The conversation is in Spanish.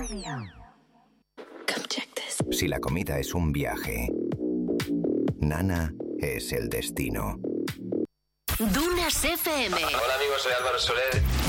Si la comida es un viaje, Nana es el destino. Dunas FM. Hola amigos, soy Álvaro Soler.